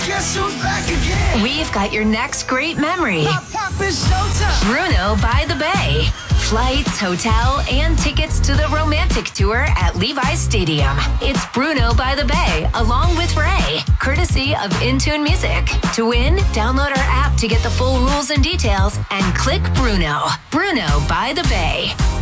Guess who's back again? We've got your next great memory. Pop, it's showtime. Bruno by the Bay. Flights, hotel, and tickets to the romantic tour at Levi's Stadium. It's Bruno by the Bay, along with Ray, courtesy of Intune Music. To win, download our app to get the full rules and details and click Bruno. Bruno by the Bay.